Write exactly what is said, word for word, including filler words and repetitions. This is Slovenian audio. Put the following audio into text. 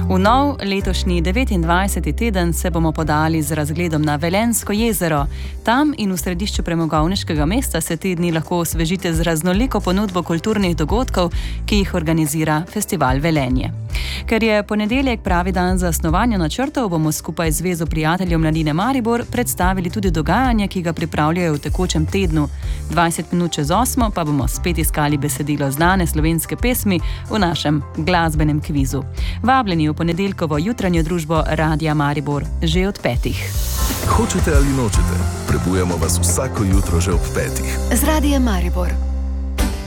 V nov letošnji devetindvajseti teden se bomo podali z razgledom na Velenjsko jezero. Tam in v središču premogovniškega mesta se te dni lahko osvežite z raznoliko ponudbo kulturnih dogodkov, ki jih organizira Festival Velenje. Ker je ponedeljek pravi dan za snovanje načrtov, bomo skupaj z Zvezo prijateljev mladine Maribor predstavili tudi dogajanje, ki ga pripravljajo v tekočem tednu. dvajset minut čez osmo pa bomo spet iskali besedilo znane slovenske pesmi v našem glasbenem kvizu. Vabljeni v ponedeljkovo jutranjo družbo Radia Maribor že od petih. Hočete ali nočete, prebujamo vas vsako jutro že ob petih. Z Radiem Maribor.